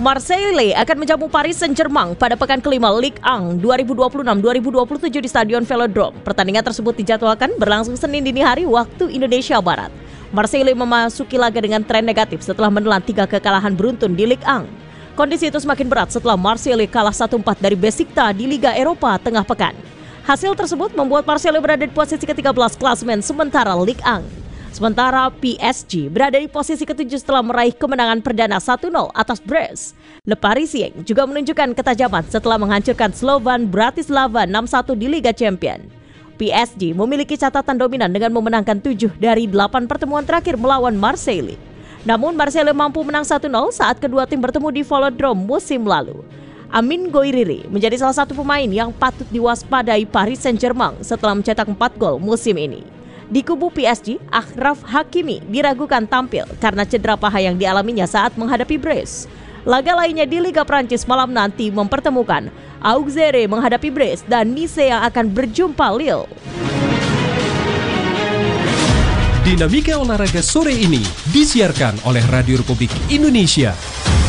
Marseille akan menjamu Paris Saint-Germain pada pekan kelima Ligue 1 2026-2027 di Stadion Velodrome. Pertandingan tersebut dijadwalkan berlangsung Senin dini hari waktu Indonesia Barat. Marseille memasuki laga dengan tren negatif setelah menelan 3 kekalahan beruntun di Ligue 1. Kondisi itu semakin berat setelah Marseille kalah 1-4 dari Besiktas di Liga Eropa tengah pekan. Hasil tersebut membuat Marseille berada di posisi ke-13 klasemen sementara Ligue 1. Sementara PSG berada di posisi ke-7 setelah meraih kemenangan perdana 1-0 atas Brest. Le Parisien juga menunjukkan ketajaman setelah menghancurkan Slovan Bratislava 6-1 di Liga Champion. PSG memiliki catatan dominan dengan memenangkan 7 dari 8 pertemuan terakhir melawan Marseille. Namun Marseille mampu menang 1-0 saat kedua tim bertemu di Velodrome musim lalu. Amin Goiriri menjadi salah satu pemain yang patut diwaspadai Paris Saint-Germain setelah mencetak 4 gol musim ini. Di kubu PSG, Achraf Hakimi diragukan tampil karena cedera paha yang dialaminya saat menghadapi Brest. Laga lainnya di Liga Prancis malam nanti mempertemukan Auxerre menghadapi Brest dan Nice yang akan berjumpa Lille. Dinamika olahraga sore ini disiarkan oleh Radio Republik Indonesia.